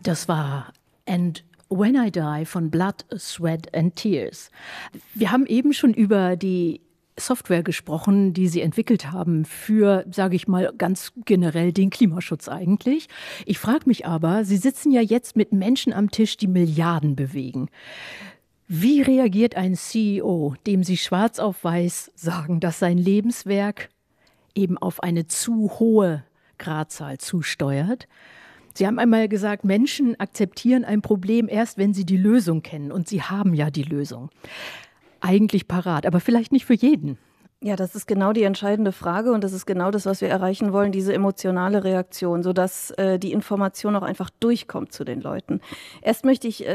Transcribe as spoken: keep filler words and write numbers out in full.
Das war And When I Die von Blood, Sweat and Tears. Wir haben eben schon über die Software gesprochen, die Sie entwickelt haben für, sage ich mal, ganz generell den Klimaschutz eigentlich. Ich frage mich aber, Sie sitzen ja jetzt mit Menschen am Tisch, die Milliarden bewegen. Wie reagiert ein C E O, dem Sie schwarz auf weiß sagen, dass sein Lebenswerk eben auf eine zu hohe Gradzahl zusteuert? Sie haben einmal gesagt, Menschen akzeptieren ein Problem erst, wenn sie die Lösung kennen. Und Sie haben ja die Lösung. Eigentlich parat, aber vielleicht nicht für jeden. Ja, das ist genau die entscheidende Frage und das ist genau das, was wir erreichen wollen, diese emotionale Reaktion, sodass äh, die Information auch einfach durchkommt zu den Leuten. Erst möchte ich äh,